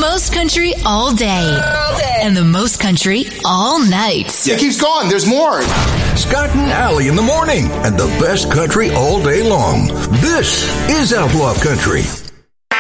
most country all day. And the most country all night. It keeps going. There's more. Scott and Allie in the morning and the best country all day long. This is Outlaw Country.